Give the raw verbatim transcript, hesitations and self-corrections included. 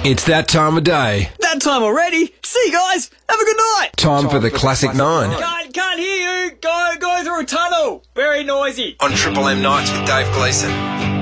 It's that time of day. That time already? See you guys. Have a good night. Time, time for the for Classic, classic Nine. nine. Can't, can't hear you. Go, go through a tunnel. Very noisy. On Triple M Nights with Dave Gleeson.